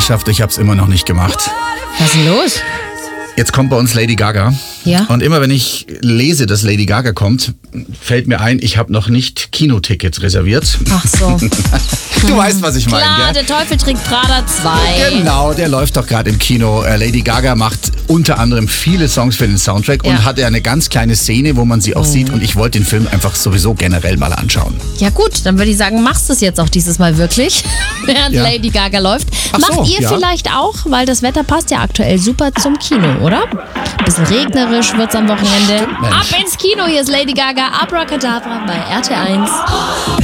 Herrschaft, ich hab's immer noch nicht gemacht. Was ist denn los? Jetzt kommt bei uns Lady Gaga. Ja. Und immer wenn ich lese, dass Lady Gaga kommt, fällt mir ein, ich habe noch nicht Kinotickets reserviert. Ach so. Du weißt, was ich meine, Klar, gell? der Teufel trägt Prada 2. Genau, der läuft doch gerade im Kino. Lady Gaga macht unter anderem viele Songs für den Soundtrack und hat ja eine ganz kleine Szene, wo man sie auch sieht. Und ich wollte den Film einfach sowieso generell mal anschauen. Ja gut, dann würde ich sagen, machst du es jetzt auch dieses Mal wirklich, während Ja. Lady Gaga läuft. Ach so, Macht ihr ja. vielleicht auch, weil das Wetter passt ja aktuell super zum Kino, oder? Ein bisschen regnerisch wird's am Wochenende. Mensch. Ab ins Kino, hier ist Lady Gaga, Abracadabra bei RT1.